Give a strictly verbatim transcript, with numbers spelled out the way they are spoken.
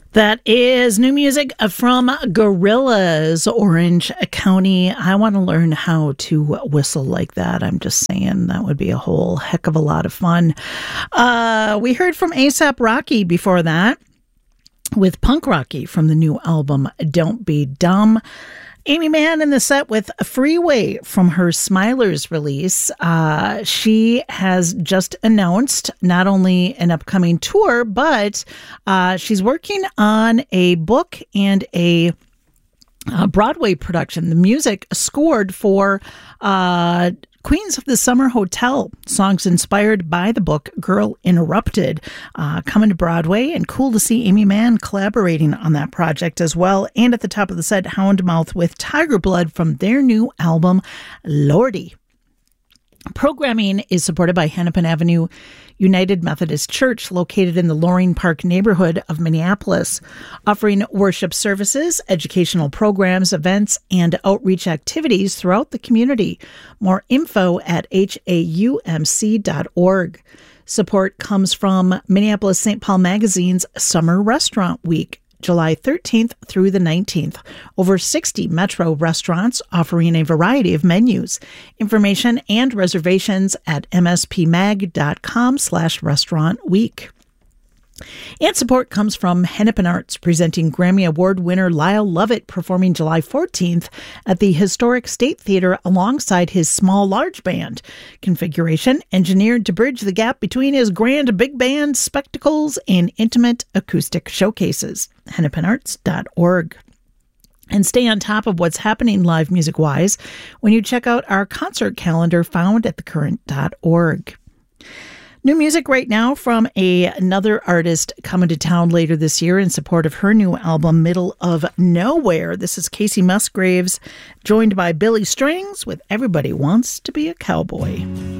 That is new music from Gorillaz, Orange County. I want to learn how to whistle like that. I'm just saying that would be a whole heck of a lot of fun. Uh, we heard from A$AP Rocky before that with Punk Rocky from the new album Don't Be Dumb. Aimee Mann in the set with Freeway from her Smilers release. Uh, she has just announced not only an upcoming tour, but uh, she's working on a book and a uh, Broadway production. The music scored for uh, Queens of the Summer Hotel, songs inspired by the book Girl Interrupted, uh, coming to Broadway, and cool to see Aimee Mann collaborating on that project as well. And at the top of the set, Houndmouth with Tiger Blood from their new album, Lordy. Programming is supported by Hennepin Avenue United Methodist Church, located in the Loring Park neighborhood of Minneapolis, offering worship services, educational programs, events, and outreach activities throughout the community. More info at H A U M C dot org. Support comes from Minneapolis Saint Paul Magazine's Summer Restaurant Week, July thirteenth through the nineteenth. Over sixty Metro restaurants offering a variety of menus. Information and reservations at m s p mag dot com slash restaurant week. And support comes from Hennepin Arts, presenting Grammy Award winner Lyle Lovett performing July fourteenth at the Historic State Theater alongside his small large band. Configuration engineered to bridge the gap between his grand big band spectacles and intimate acoustic showcases. hennepin arts dot org. And stay on top of what's happening live music-wise when you check out our concert calendar found at the current dot org. New music right now from a, another artist coming to town later this year in support of her new album, Middle of Nowhere. This is Kacey Musgraves, joined by Billy Strings with Everybody Wants to Be a Cowboy.